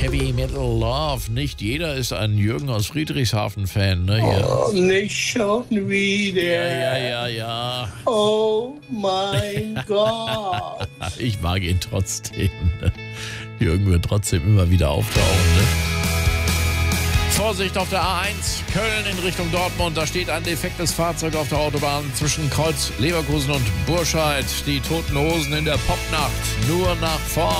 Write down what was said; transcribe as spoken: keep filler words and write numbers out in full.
Heavy Metal Love. Nicht jeder ist ein Jürgen aus Friedrichshafen-Fan, ne? Hier. Oh, nicht schon wieder. Ja, ja, ja, ja. Oh mein Gott. Ich mag ihn trotzdem. Ne? Jürgen wird trotzdem immer wieder auftauchen. Ne? Vorsicht auf der A eins, Köln in Richtung Dortmund. Da steht ein defektes Fahrzeug auf der Autobahn zwischen Kreuz Leverkusen und Burscheid. Die Toten Hosen in der Popnacht. Nur nach vorn.